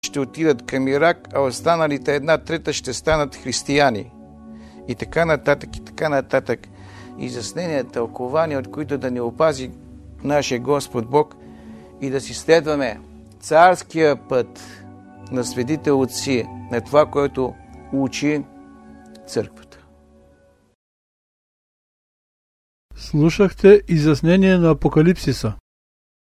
ще отидат към Ирак, а останалите 1/3 ще станат християни. И така нататък, и така нататък. Изяснения, тълкования, от които да ни опази нашия Господ Бог и да си следваме царския път на светите отци, на това, което учи църквата. Слушахте изяснение на Апокалипсиса.